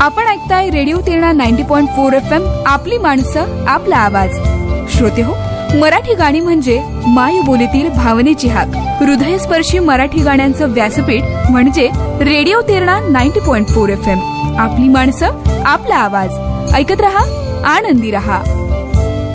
आपण ऐकताय radio तिरणा 90.4 FM, आपली माणसं आपला आवाज. श्रोते हो, मराठी गाणी म्हणजे मायबोलीतील भावनेची हाक. हृदयस्पर्शी मराठी गाण्यांचं व्यासपीठ म्हणजे रेडिओ तिरणा 90.4 FM, आपली माणसं आपला आवाज. ऐकत रहा, आनंदी रहा.